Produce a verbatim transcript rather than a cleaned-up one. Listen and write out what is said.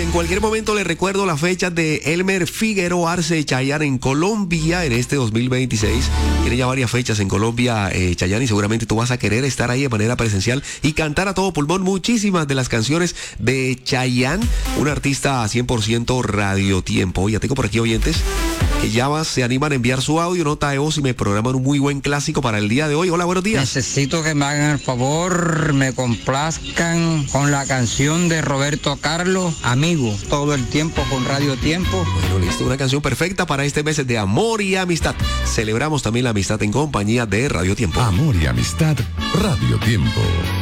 En cualquier momento les recuerdo la fecha de Elmer Figueroa Arce Chayanne en Colombia en este dos mil veintiséis. Tiene ya varias fechas en Colombia, eh, Chayanne, y seguramente tú vas a querer estar ahí de manera presencial y cantar a todo pulmón muchísimas de las canciones de Chayanne, un artista cien por ciento radiotiempo. Ya tengo por aquí oyentes que ya se animan a enviar su audio, nota de voz y me programan un muy buen clásico para el día de hoy. Hola, buenos días. Necesito que me hagan el favor, me complazcan con la canción de Roberto Carlos, Amigo, todo el tiempo con Radio Tiempo. Bueno, listo, una canción perfecta para este mes de amor y amistad. Celebramos también la amistad en compañía de Radio Tiempo. Amor y amistad, Radio Tiempo.